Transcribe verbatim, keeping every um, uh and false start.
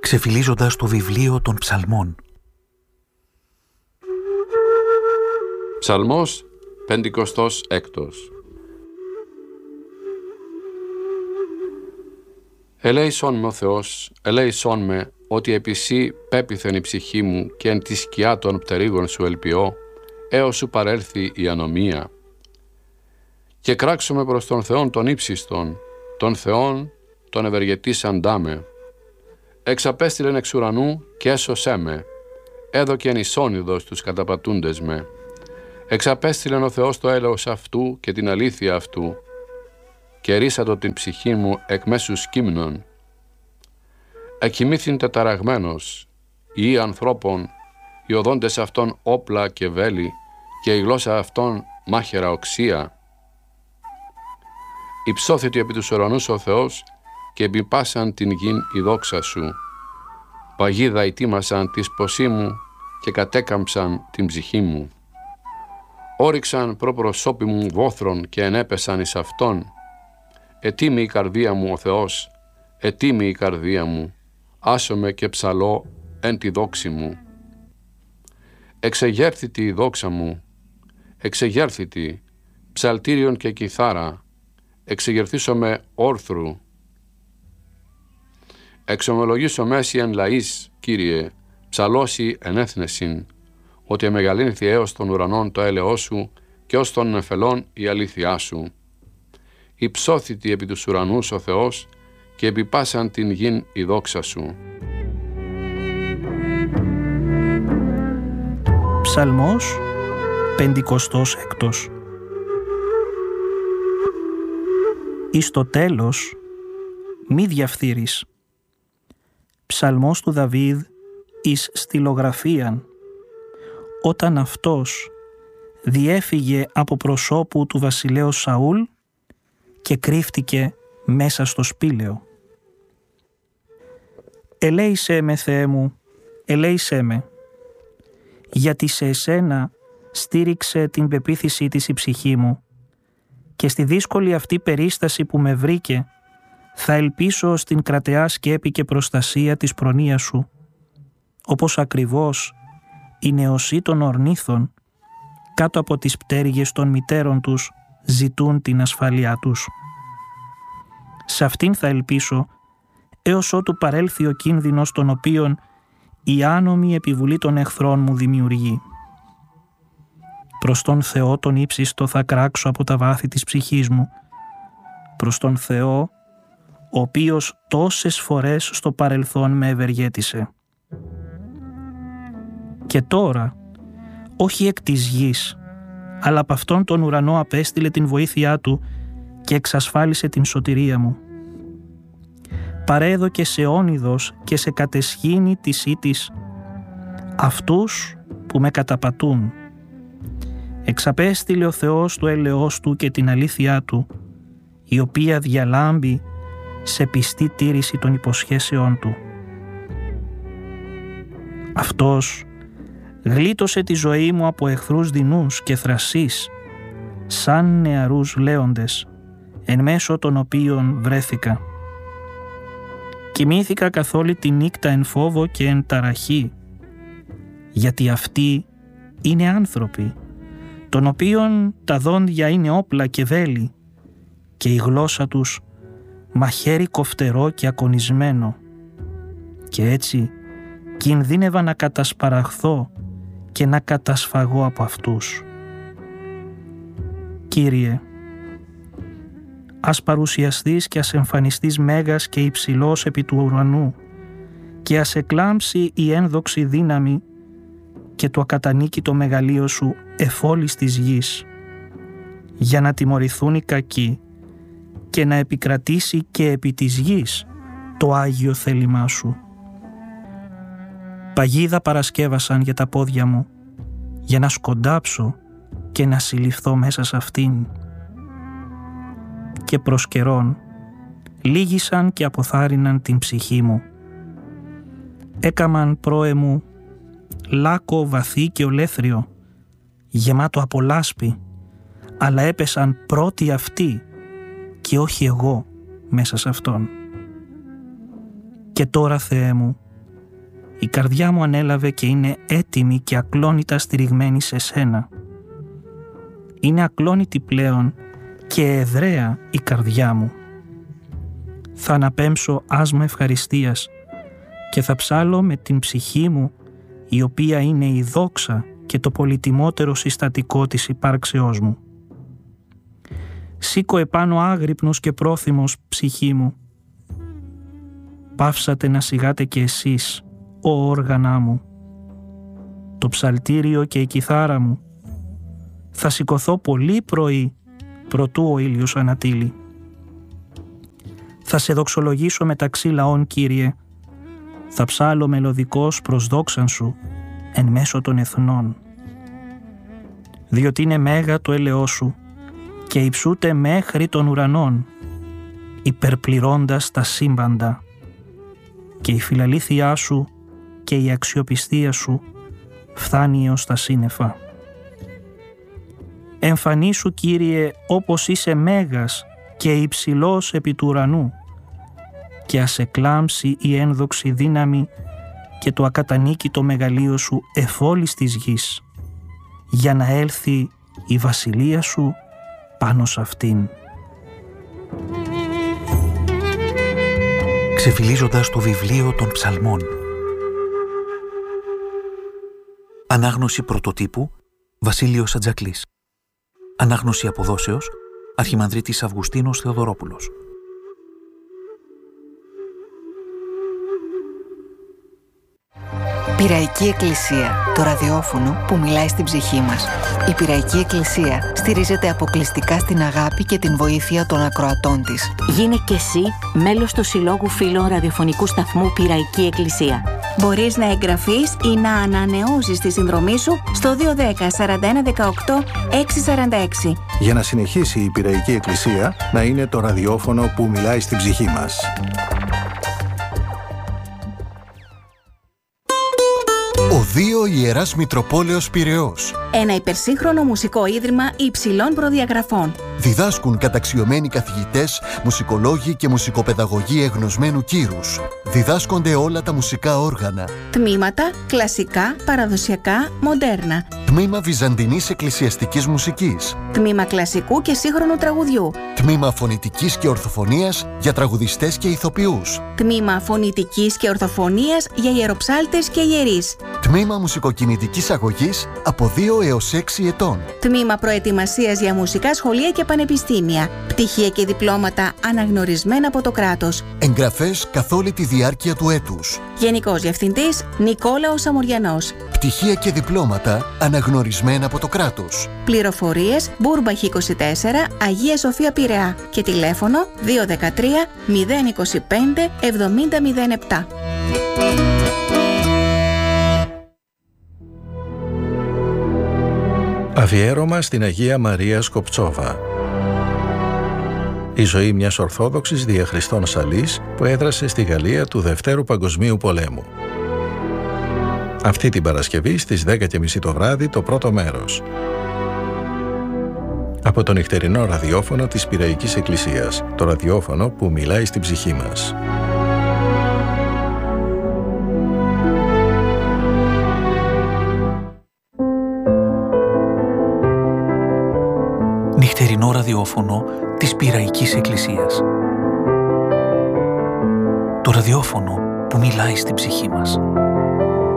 ξεφυλίζοντας το βιβλίο των ψαλμών. Ψαλμός πεντηκοστός έκτος. Ελέησόν με ο Θεός, ελέησόν με, ότι επί σύ πέπιθεν η ψυχή μου και εν τη σκιά των πτερίγων σου ελπιώ, έως σου παρέλθει η ανομία. Και κράξομαι προς τον Θεόν τον ύψιστον, τον Θεόν τον ευεργετήσαντά με. Εξαπέστειλεν εξ ουρανού και έσωσέ με, έδωκεν ισόνιδος τους καταπατούντες με. Εξαπέστειλεν ο Θεός το έλεος αυτού και την αλήθεια αυτού, και ρίσατο την ψυχή μου εκ μέσου σκύμνων. Εκοιμήθην τεταραγμένος, οι ανθρώπων, οι οδόντες αυτών όπλα και βέλη, και η γλώσσα αυτών μάχαιρα οξία. Υψώθητη επί τους ουρανούς ο Θεός, και επιπάσαν την γην η δόξα σου. Παγίδα ετοίμασαν τη σποσή μου, και κατέκαμψαν την ψυχή μου. Όριξαν προπροσώπη μου βόθρων, και ενέπεσαν εις αυτόν. Ετοίμη η καρδία μου ο Θεός, ετοίμη η καρδία μου, άσομαι και ψαλώ εν τη δόξη μου. Εξεγέρθητη η δόξα μου, εξεγέρθητη, ψαλτήριον και κιθάρα, εξεγερθήσομαι όρθρου. Εξομολογήσω μέση εν λαής, Κύριε, ψαλώσει εν έθνεσιν, ότι εμεγαλύνθη έως των ουρανών το έλεος σου και ως των νεφελών η αλήθειά σου. Υψώθητη επί τους ουρανούς ο Θεός και επιπάσαν την γην η δόξα σου. Ψαλμός πεντηκοστός έκτος. Εις το τέλος μη διαφθείρεις. Ψαλμός του Δαβίδ εις στυλογραφίαν, όταν αυτός διέφυγε από προσώπου του βασιλέως Σαούλ και κρύφτηκε μέσα στο σπήλαιο. Ελέησέ με, Θεέ μου, ελέησέ με, γιατί σε εσένα στήριξε την πεποίθησή της η ψυχή μου, και στη δύσκολη αυτή περίσταση που με βρήκε θα ελπίσω στην κρατεά σκέπη και προστασία της προνοίας σου, όπως ακριβώς οι νεοσοί των ορνήθων κάτω από τις πτέρυγες των μητέρων τους ζητούν την ασφάλειά τους. Σε αυτήν θα ελπίσω έως ότου παρέλθει ο κίνδυνος τον οποίον η άνομη επιβουλή των εχθρών μου δημιουργεί. Προς τον Θεό τον ύψιστο θα κράξω από τα βάθη της ψυχής μου, προς τον Θεό ο οποίος τόσες φορές στο παρελθόν με ευεργέτησε. Και τώρα, όχι εκ της γης, αλλά από αυτόν τον ουρανό απέστειλε την βοήθειά του και εξασφάλισε την σωτηρία μου. Παρέδωκε σε όνειδος και σε κατεσχήνη της ήτης αυτούς που με καταπατούν. Εξαπέστειλε ο Θεός το έλεος του και την αλήθειά του, η οποία διαλάμπει σε πιστή τήρηση των υποσχέσεών του. Αυτός γλίτωσε τη ζωή μου από εχθρούς δεινούς και θρασείς, σαν νεαρούς λέοντες, εν μέσω των οποίων βρέθηκα. Κοιμήθηκα καθ' όλη τη νύχτα εν φόβο και εν ταραχή, γιατί αυτοί είναι άνθρωποι, των οποίων τα δόντια είναι όπλα και βέλη, και η γλώσσα τους μαχαίρι κοφτερό και ακονισμένο. Και έτσι κινδύνευα να κατασπαραχθώ και να κατασφαγώ από αυτούς. Κύριε, ας παρουσιαστείς και ας εμφανιστείς μέγας και υψηλός επί του ουρανού, και ας εκλάμψει η ένδοξη δύναμη και το ακατανίκητο μεγαλείο σου εφόλης της γης, για να τιμωρηθούν οι κακοί και να επικρατήσει και επί της γης το Άγιο θέλημά σου. Παγίδα παρασκεύασαν για τα πόδια μου, για να σκοντάψω και να συλληφθώ μέσα σε αυτήν. Και προς καιρόν λύγησαν και αποθάρρυναν την ψυχή μου. Έκαμαν πρόε μου λάκκο βαθύ και ολέθριο, γεμάτο από λάσπη, αλλά έπεσαν πρώτοι αυτοί και όχι εγώ μέσα σε αυτόν. Και τώρα, Θεέ μου, Η καρδιά μου ανέλαβε και είναι έτοιμη και ακλόνητα στηριγμένη σε σένα. Είναι ακλόνητη πλέον και εδραία η καρδιά μου. Θα αναπέμψω άσμα ευχαριστίας και θα ψάλω με την ψυχή μου, η οποία είναι η δόξα και το πολυτιμότερο συστατικό της υπάρξεώς μου. Σήκω επάνω άγρυπνος και πρόθυμος, ψυχή μου. Πάυσατε να σιγάτε κι εσείς, ω όργανά μου. Το ψαλτήριο και η κιθάρα μου. Θα σηκωθώ πολύ πρωί, προτού ο ήλιος ανατείλει. Θα σε δοξολογήσω μεταξύ λαών, Κύριε. Θα ψάλω μελωδικός προς δόξαν σου, εν μέσω των εθνών. Διότι είναι μέγα το έλεος σου και υψούται μέχρι των ουρανών, υπερπληρώντας τα σύμπαντα, και η φιλαλήθειά σου και η αξιοπιστία σου φθάνει έως τα σύννεφα. Εμφανίσου, Κύριε, όπως είσαι μέγας και υψηλός επί του ουρανού, και ας εκλάμψει η ένδοξη δύναμη και το ακατανίκητο μεγαλείο σου εφόλης της γης, για να έλθει η βασιλεία σου πάνω σ' αυτήν. Ξεφυλίζοντας το βιβλίο των Ψαλμών. Ανάγνωση πρωτοτύπου Βασίλειος Ατζακλής. Ανάγνωση αποδόσεως Αρχιμανδρίτης Αυγουστίνος Θεοδωρόπουλος. Πειραϊκή Εκκλησία, το ραδιόφωνο που μιλάει στην ψυχή μας. Η Πειραϊκή Εκκλησία στηρίζεται αποκλειστικά στην αγάπη και την βοήθεια των ακροατών της. Γίνε κι εσύ μέλος του Συλλόγου Φίλων Ραδιοφωνικού Σταθμού Πειραϊκή Εκκλησία. Μπορείς να εγγραφείς ή να ανανεώσεις τη συνδρομή σου στο δύο ένα μηδέν σαράντα ένα δεκαοκτώ εξακόσια σαράντα έξι. Για να συνεχίσει η Πειραϊκή Εκκλησία να είναι το ραδιόφωνο που μιλάει στην ψυχή μας. Ο Δύο Ιεράς Μητροπόλεως Πειραιώς. Ένα υπερσύγχρονο μουσικό ίδρυμα υψηλών προδιαγραφών. Διδάσκουν καταξιωμένοι καθηγητές, μουσικολόγοι και μουσικοπαιδαγωγοί εγνωσμένου κύρους. Διδάσκονται όλα τα μουσικά όργανα. Τμήματα κλασικά, παραδοσιακά, μοντέρνα. Τμήμα βυζαντινής εκκλησιαστικής μουσικής. Τμήμα κλασικού και σύγχρονου τραγουδιού. Τμήμα φωνητικής και ορθοφωνίας για τραγουδιστές και ηθοποιούς. Τμήμα φωνητικής και ορθοφωνίας για ιεροψάλτες και ιερείς. Τμήμα μουσικοκινητικής αγωγής από δύο έως έξι ετών. Τμήμα προετοιμασίας για μουσικά σχολεία και πανεπιστήμια. Πτυχία και διπλώματα αναγνωρισμένα από το κράτος. Εγγραφές καθ' όλη τη διάρκεια του έτους. Γενικός Διευθυντής Νικόλαος Αμοριανός. Πτυχία και διπλώματα αναγνωρισμένα από το κράτος. Πληροφορίες Μπούρμπαχ είκοσι τέσσερα, Αγία Σοφία Πειραιά και τηλέφωνο δύο ένα τρία μηδέν είκοσι πέντε εβδομήντα μηδέν επτά. Αφιέρωμα στην Αγία Μαρία Σκοπτσόβα. Η ζωή μιας Ορθόδοξης διαχριστών Σαλής που έδρασε στη Γαλλία του Δευτέρου Παγκοσμίου Πολέμου. Αυτή την Παρασκευή στις δέκα και μισή το βράδυ το πρώτο μέρος. Από το νυχτερινό ραδιόφωνο της Πειραϊκής Εκκλησίας, το ραδιόφωνο που μιλάει στην ψυχή μας. Νυχτερινό ραδιόφωνο της Πειραϊκής Εκκλησίας. Το ραδιόφωνο που μιλάει στην ψυχή μας.